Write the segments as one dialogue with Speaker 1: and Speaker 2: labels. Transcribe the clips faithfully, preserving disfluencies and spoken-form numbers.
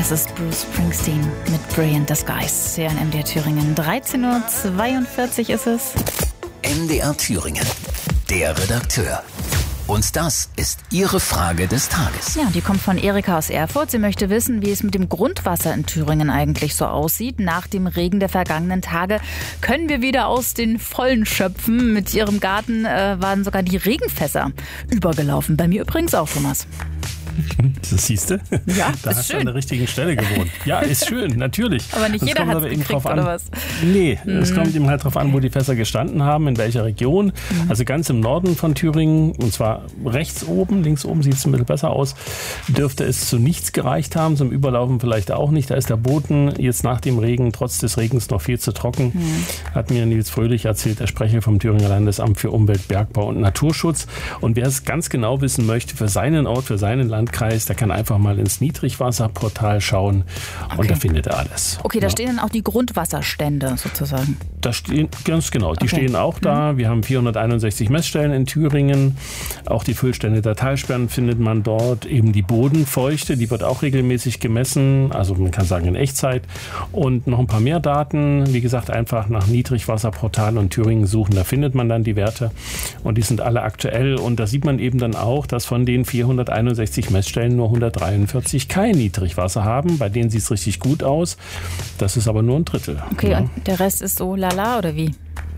Speaker 1: Das ist Bruce Springsteen mit Brilliant Disguise. Hier in M D R Thüringen. dreizehn Uhr zweiundvierzig ist es.
Speaker 2: M D R Thüringen, der Redakteur. Und das ist Ihre Frage des Tages.
Speaker 1: Ja, die kommt von Erika aus Erfurt. Sie möchte wissen, wie es mit dem Grundwasser in Thüringen eigentlich so aussieht. Nach dem Regen der vergangenen Tage können wir wieder aus den Vollen schöpfen. Mit ihrem Garten äh, waren sogar die Regenfässer übergelaufen. Bei mir übrigens auch, Thomas.
Speaker 3: Das siehst du?
Speaker 1: Ja,
Speaker 3: da
Speaker 1: ist
Speaker 3: hast
Speaker 1: schön.
Speaker 3: du an der richtigen Stelle gewohnt. Ja, ist schön, natürlich.
Speaker 1: Aber nicht
Speaker 3: Das
Speaker 1: jeder
Speaker 3: kommt
Speaker 1: hat
Speaker 3: aber
Speaker 1: es
Speaker 3: eben
Speaker 1: gekriegt,
Speaker 3: drauf an.
Speaker 1: oder was?
Speaker 3: Nee, es kommt eben halt drauf an, wo die Fässer gestanden haben, in welcher Region. Mhm. Also ganz im Norden von Thüringen, und zwar rechts oben, links oben sieht es ein bisschen besser aus, dürfte es zu nichts gereicht haben, zum Überlaufen vielleicht auch nicht. Da ist der Boden jetzt nach dem Regen, trotz des Regens, noch viel zu trocken. Mhm. Hat mir Nils Fröhlich erzählt, der Sprecher vom Thüringer Landesamt für Umwelt, Bergbau und Naturschutz. Und wer es ganz genau wissen möchte, für seinen Ort, für seinen Landkreis, der kann einfach mal ins Niedrigwasserportal schauen und
Speaker 1: okay.
Speaker 3: da findet er alles.
Speaker 1: Okay, da
Speaker 3: ja.
Speaker 1: stehen dann auch die Grundwasserstände sozusagen.
Speaker 3: Da stehen, ganz genau, die
Speaker 1: Okay.
Speaker 3: stehen auch da. Mhm. Wir haben vierhunderteinundsechzig Messstellen in Thüringen. Auch die Füllstände der Talsperren findet man dort. Eben die Bodenfeuchte, die wird auch regelmäßig gemessen. Also man kann sagen in Echtzeit. Und noch ein paar mehr Daten. Wie gesagt, einfach nach Niedrigwasserportal und Thüringen suchen. Da findet man dann die Werte. Und die sind alle aktuell. Und da sieht man eben dann auch, dass von den vierhunderteinundsechzig Messstellen nur hundertdreiundvierzig kein Niedrigwasser haben. Bei denen sieht es richtig gut aus. Das ist aber nur ein Drittel.
Speaker 1: Okay,
Speaker 3: ja.
Speaker 1: Und der Rest ist so lala oder wie?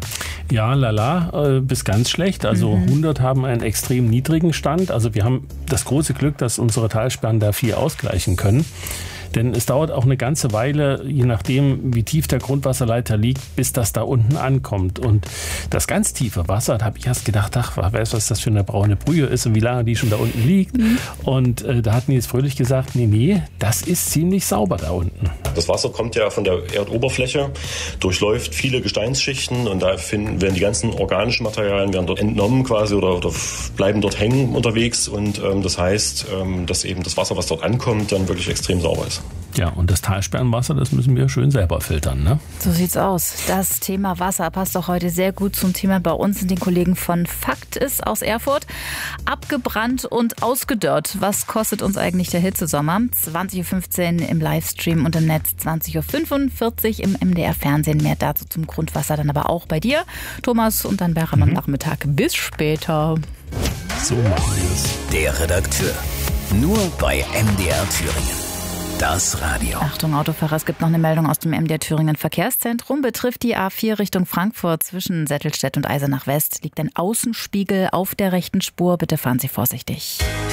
Speaker 3: Ja, lala, äh, bis ganz schlecht. Also mhm. hundert haben einen extrem niedrigen Stand. Also wir haben das große Glück, dass unsere Talsperren da viel ausgleichen können. Denn es dauert auch eine ganze Weile, je nachdem, wie tief der Grundwasserleiter liegt, bis das da unten ankommt. Und das ganz tiefe Wasser, da habe ich erst gedacht, ach, wer weiß, was das für eine braune Brühe ist und wie lange die schon da unten liegt. Mhm. Und äh, da hat Nils Fröhlich gesagt, nee, nee, das ist ziemlich sauber da unten.
Speaker 4: Das Wasser kommt ja von der Erdoberfläche, durchläuft viele Gesteinsschichten und da finden, werden die ganzen organischen Materialien werden dort entnommen quasi oder, oder bleiben dort hängen unterwegs. Und ähm, das heißt, ähm, dass eben das Wasser, was dort ankommt, dann wirklich extrem sauber ist.
Speaker 3: Ja, und das Talsperrenwasser, das müssen wir schön selber filtern, ne?
Speaker 1: So sieht's aus. Das Thema Wasser passt auch heute sehr gut zum Thema bei uns und den Kollegen von Fakt ist aus Erfurt. Abgebrannt und ausgedörrt. Was kostet uns eigentlich der Hitzesommer? zwanzig Uhr fünfzehn im Livestream und im Netz zwanzig Uhr fünfundvierzig im M D R Fernsehen. Mehr dazu zum Grundwasser dann aber auch bei dir, Thomas, und dann wäre am mhm. Nachmittag. Bis später.
Speaker 3: So machen wir es.
Speaker 2: Der Redakteur. Nur bei M D R Thüringen. Das Radio.
Speaker 1: Achtung, Autofahrer, es gibt noch eine Meldung aus dem M D R Thüringen Verkehrszentrum. Betrifft die A vier Richtung Frankfurt zwischen Settelstedt und Eisenach West. Liegt ein Außenspiegel auf der rechten Spur. Bitte fahren Sie vorsichtig.